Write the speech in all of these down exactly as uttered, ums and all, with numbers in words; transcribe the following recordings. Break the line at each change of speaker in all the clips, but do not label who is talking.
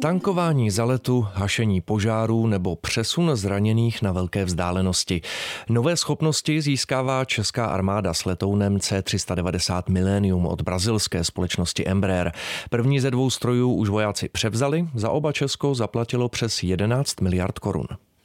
Tankování za letu, hašení požárů nebo přesun zraněných na velké vzdálenosti. Nové schopnosti získává česká armáda s letounem C tři sta devadesát Millennium od brazilské společnosti Embraer. První ze dvou strojů už vojáci převzali, za oba Česko zaplatilo přes jedenáct miliard korun.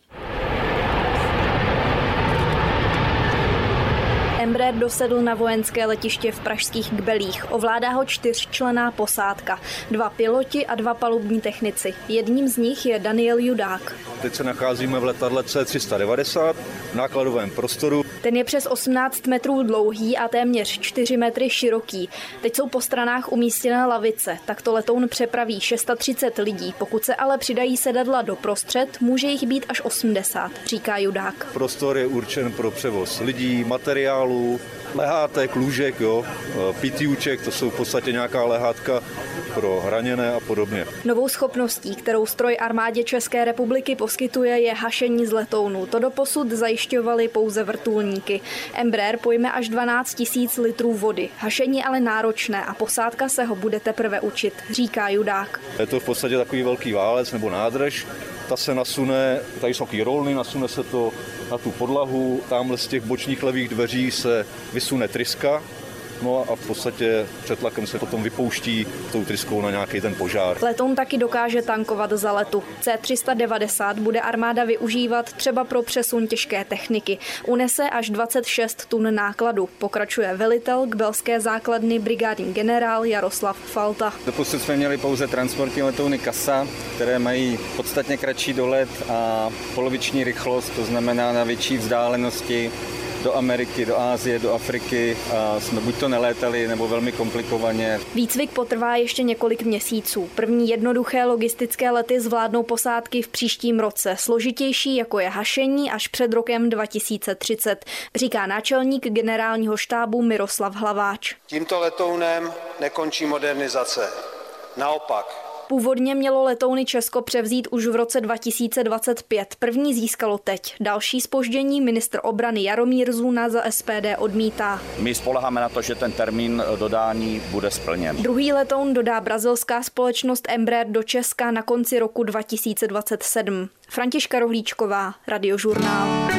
Embraer dosedl na vojenské letiště v pražských Kbelích. Ovládá ho čtyřčlenná posádka. Dva piloti a dva palubní technici. Jedním z nich je Daniel Judák.
Teď se nacházíme v letadle C tři sta devadesát v nákladovém prostoru.
Ten je přes osmnáct metrů dlouhý a téměř čtyři metry široký. Teď jsou po stranách umístěné lavice. Takto letoun přepraví třicet šest lidí. Pokud se ale přidají sedadla doprostřed, může jich být až osmdesát, říká Judák.
Prostor je určen pro převoz lidí, materiálu, lehátek, lůžek, jo, pitýček, to jsou v podstatě nějaká lehátka pro raněné a podobně.
Novou schopností, kterou stroj armádě České republiky poskytuje, je hašení z letounů. To doposud zajišťovaly pouze vrtulníky. Embraer pojme až dvanáct tisíc litrů vody. Hašení ale náročné a posádka se ho bude teprve učit, říká Judák.
Je to v podstatě takový velký válec nebo nádrž. Ta se nasune, tady jsou taky rolny, nasune se to na tu podlahu, tamhle z těch bočních levých dveří se vysune tryska, no a v podstatě před tlakem se potom vypouští tou tryskou na nějaký ten požár.
Letoun taky dokáže tankovat za letu. C tři sta devadesát bude armáda využívat třeba pro přesun těžké techniky. Unese až dvacet šest tun nákladu, pokračuje velitel kbelské základny brigádní generál Jaroslav Falta.
Doposud jsme měli pouze transportní letouny CASA, které mají podstatně kratší dolet a poloviční rychlost, to znamená na větší vzdálenosti. Do Ameriky, do Asie, do Afriky a jsme buď to nelétali, nebo velmi komplikovaně.
Výcvik potrvá ještě několik měsíců. První jednoduché logistické lety zvládnou posádky v příštím roce. Složitější, jako je hašení, až před rokem dva tisíce třicet, říká náčelník generálního štábu Miroslav Hlaváč.
Tímto letounem nekončí modernizace. Naopak.
Původně mělo letouny Česko převzít už v roce dva tisíce dvacet pět. První získalo teď. Další zpoždění ministr obrany Jaromír Zuna za S P D odmítá.
My spoléháme na to, že ten termín dodání bude splněn.
Druhý letoun dodá brazilská společnost Embraer do Česka na konci roku dva tisíce dvacet sedm. Františka Rohlíčková, Radiožurnál.